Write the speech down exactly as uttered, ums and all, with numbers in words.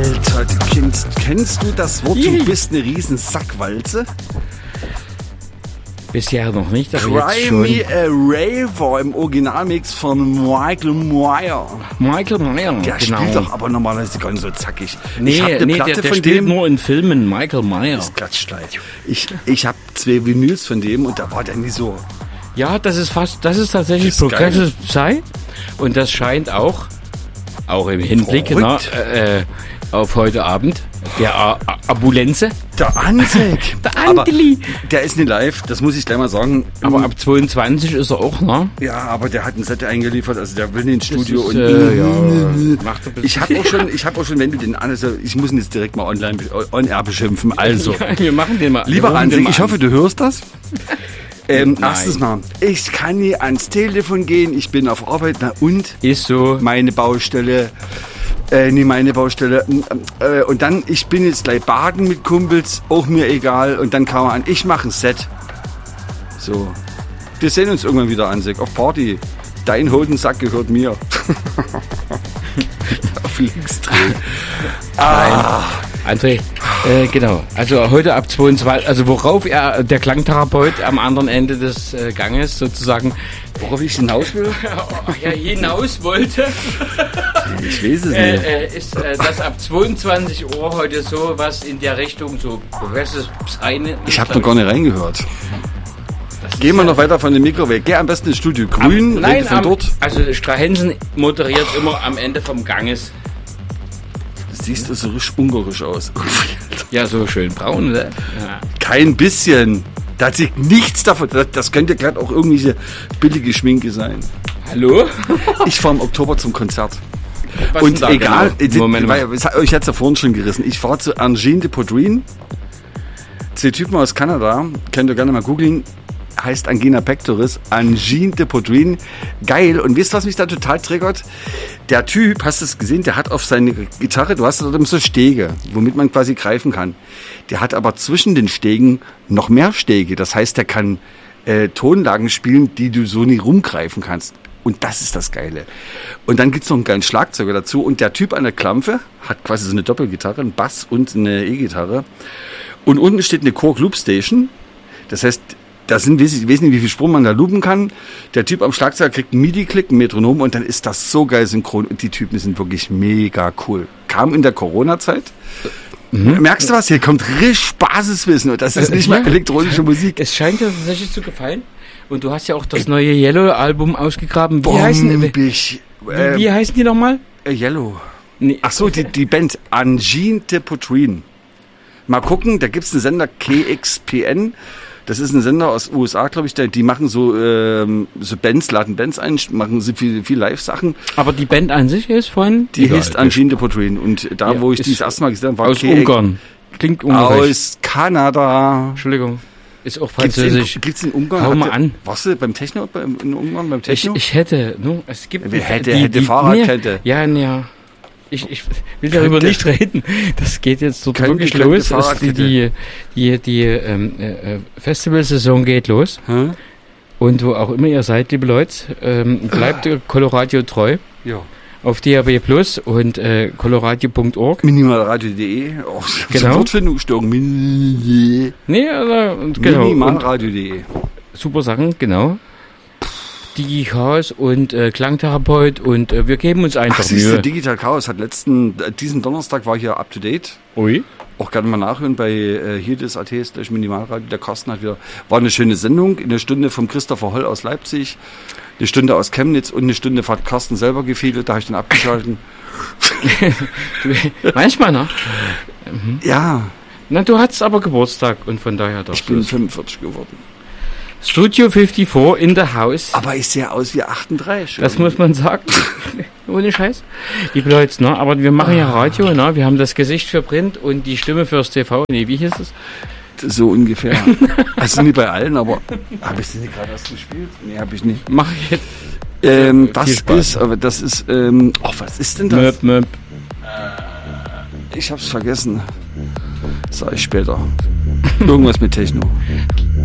Alter, du kennst, kennst du das Wort, du bist eine riesen Sackwalze? Bisher noch nicht, aber Cry jetzt schon. Me a Raver im Originalmix von Michael Meyer. Michael Meyer, Der genau. spielt doch aber normalerweise gar nicht so zackig. Nee, ich hab eine nee Platte der, der von spielt dem. nur in Filmen, Michael Meyer. Das Klatschstein. Ich, ich habe zwei Vinyls von dem und da war der nie so. Ja, das ist fast, das ist tatsächlich Das ist Progressive Psy und das scheint auch, auch im Hinblick na, äh, auf heute Abend, der A- A- Abulenze. Der Ansek. Der Aber Andeli. der ist nicht live, das muss ich gleich mal sagen. Aber ab zweiundzwanzig ist er auch, ne? Ja, aber der hat ein Set eingeliefert, also der will ins Studio ist, und äh, ja, macht er ich habe auch schon, ich habe auch schon, wenn du den also ich muss ihn jetzt direkt mal online on air beschimpfen. Also, Ja, wir machen den mal. lieber wir rufen den Ansek, mal ich an. hoffe, du hörst das. Ähm, Nein. erstens mal, ich kann nie ans Telefon gehen, ich bin auf Arbeit, na und Ist so. meine Baustelle, äh, nie meine Baustelle. Äh, und dann, ich bin jetzt gleich baden mit Kumpels, auch mir egal. Und dann kam er an, ich mache ein Set. So, wir sehen uns irgendwann wieder, Ansek, auf Party. Dein Hodensack gehört mir. Auf links drehen. Ah. André, äh, genau. Also heute ab zweiundzwanzig, also worauf er, der Klangtherapeut am anderen Ende des äh, Ganges sozusagen Worauf ich hinaus will? ja, hinaus wollte, Ich weiß es nicht. äh, äh, ist äh, das ab zweiundzwanzig Uhr heute so was in der Richtung, so Progressive Psy. Ich habe noch gar nicht reingehört. Gehen wir noch weiter von dem Mikro weg. Geh am besten ins Studio Grün, Nein, rede von am, dort. also Strahensen moderiert immer am Ende vom Ganges. Du siehst so richtig ungarisch aus. Ja, so schön braun, oder? Ja. Kein bisschen. Da hat sich nichts davon. Das, das könnte glatt auch irgendwelche billige Schminke sein. Hallo? Ich fahre im Oktober zum Konzert. Was Und denn da egal, genau? Moment mal. weil, ich hatte es ja vorhin schon gerissen. Ich fahre zu Angine de Podrine. Zwei Typen aus Kanada. Könnt ihr gerne mal googeln. Heißt Angina pectoris, Angine de Podrine. Geil. Und wisst ihr, was mich da total triggert? Der Typ, hast du es gesehen, der hat auf seine Gitarre, du hast da dort so Stege, womit man quasi greifen kann. Der hat aber zwischen den Stegen noch mehr Stege. Das heißt, der kann äh, Tonlagen spielen, die du so nie rumgreifen kannst. Und das ist das Geile. Und dann gibt's noch einen geilen Schlagzeuger dazu. Und der Typ an der Klampfe hat quasi so eine Doppelgitarre, einen Bass und eine E-Gitarre. Und unten steht eine Korg Loop Station. Das heißt, da sind, weiß ich, weiß nicht, wie viel Sprung man da loopen kann. Der Typ am Schlagzeug kriegt einen MIDI-Klick, ein Metronom und dann ist das so geil synchron. Und die Typen sind wirklich mega cool. Kam in der Corona-Zeit. Mhm. Merkst du was? Hier kommt richtig Basiswissen und das ist nicht mal elektronische Musik. Es scheint dir tatsächlich zu gefallen. Und du hast ja auch das neue Yellow-Album ausgegraben. Wie heißen, Bombig. wie, Äh, wie heißen die nochmal? äh, Yellow. Nee. Ach so, die, die Band Angine de Podrine. Mal gucken, da gibt's einen Sender K X P N. Das ist ein Sender aus U S A, glaube ich, die, die machen so, ähm, so Bands, laden Bands ein, machen so viel, viel Live-Sachen. Aber die Band an sich ist von? Die heißt Angine de Podrine. Und da, Ja, wo ich ist die das erste Mal gesehen habe, war Aus K X Ungarn. Klingt ungarisch. Aus Kanada. Entschuldigung. Ist auch Gibt's in, französisch. gibt's in Ungarn? Hau Hat mal der- an. Warst du beim Techno, beim, in Ungarn beim Ich, Techno? ich hätte, no, es gibt... Wer hätte, hätte Fahrradkette. Nee, ja, ja. Ich, ich will darüber Könnte. nicht reden. Das geht jetzt dort Könnte, wirklich könnte los. Es, die Fahrradkette. die, die, die ähm, äh, Festivalsaison geht los. Hä? Und wo auch immer ihr seid, liebe Leute, ähm, bleibt Coloradio treu. Ja. Auf D A B Plus und äh, coloradio punkt org. Minimalradio punkt de. Oh, Genau. Wortfindungsstörung. Mini- Nee, also, und genau. Und Minimalradio punkt de. super Sachen, genau. Digi-Chaos und äh, Klangtherapeut und äh, wir geben uns einfach Ach, siehst du, Mühe. Digital Chaos hat letzten, äh, diesen Donnerstag war hier up to date. Ui. Auch gerne mal nachhören bei äh, hier des A T slash Minimalradio. Der Carsten hat wieder, war eine schöne Sendung. Eine Stunde vom Christopher Holl aus Leipzig, eine Stunde aus Chemnitz und eine Stunde hat Carsten selber gefehlt. Da habe ich dann abgeschalten. Manchmal, ne? Ja, Na, du hattest aber Geburtstag und von daher darfst ich bin du es. fünfundvierzig geworden. Studio fünfundfünfzig in the house. Aber ich sehe aus wie achtunddreißig. Das muss man sagen. Ohne Scheiß. Liebe Leute, ne? Aber wir machen ja Radio, ne? Wir haben das Gesicht für Print und die Stimme fürs T V. Nee, wie hieß es? So ungefähr. Also nicht bei allen, aber habe ich sie nicht gerade erst gespielt? Nee, habe ich nicht. Mach ich jetzt. Ähm, Viel das Spaß. ist, aber das ist, ähm, oh, was ist denn das? Möp, möp. Ich hab's vergessen. Sag ich später. Irgendwas mit Techno.